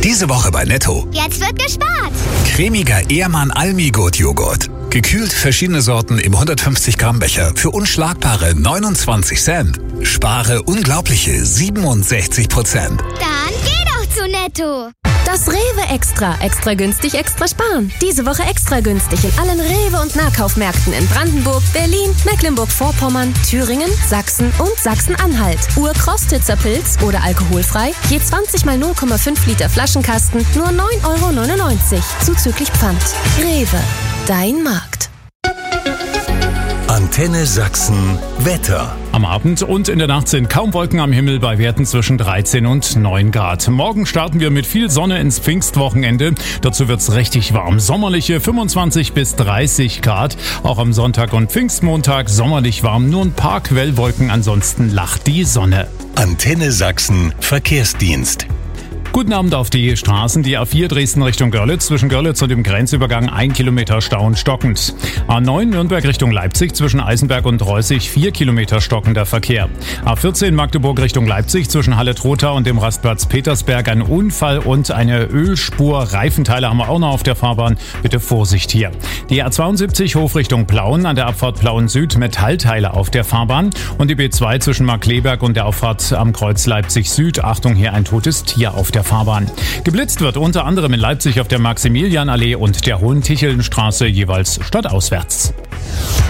Diese Woche bei Netto. Jetzt wird gespart. Cremiger Ehrmann Almi-Gut-Joghurt. Gekühlt verschiedene Sorten im 150 Gramm Becher für unschlagbare 29 Cent. Spare unglaubliche 67%. Dann geh doch zu Netto. Das Rewe Extra. Extra günstig, extra sparen. Diese Woche extra günstig in allen Rewe- und Nahkaufmärkten in Brandenburg, Berlin, Mecklenburg-Vorpommern, Thüringen, Sachsen und Sachsen-Anhalt. Urkostitzer Pilz oder alkoholfrei. Je 20 mal 0,5 Liter Flaschenkasten. Nur 9,99 €. Zuzüglich Pfand. Rewe. Dein Markt. Antenne Sachsen Wetter. Am Abend und in der Nacht sind kaum Wolken am Himmel bei Werten zwischen 13 und 9 Grad. Morgen starten wir mit viel Sonne ins Pfingstwochenende. Dazu wird's richtig warm. Sommerliche 25 bis 30 Grad. Auch am Sonntag und Pfingstmontag sommerlich warm. Nur ein paar Quellwolken, ansonsten lacht die Sonne. Antenne Sachsen Verkehrsdienst. Guten Abend auf die Straßen. Die A4 Dresden Richtung Görlitz. Zwischen Görlitz und dem Grenzübergang 1 Kilometer Stau und stockend. A9 Nürnberg Richtung Leipzig. Zwischen Eisenberg und Reußig 4 Kilometer stockender Verkehr. A14 Magdeburg Richtung Leipzig. Zwischen Halle-Trotha und dem Rastplatz Petersberg ein Unfall und eine Ölspur. Reifenteile haben wir auch noch auf der Fahrbahn. Bitte Vorsicht hier. Die A72 Hof Richtung Plauen. An der Abfahrt Plauen Süd Metallteile auf der Fahrbahn. Und die B2 zwischen Markkleeberg und der Auffahrt am Kreuz Leipzig Süd. Achtung, hier ein totes Tier auf der Fahrbahn. Geblitzt wird unter anderem in Leipzig auf der Maximilianallee und der Hohentichelnstraße jeweils stadtauswärts.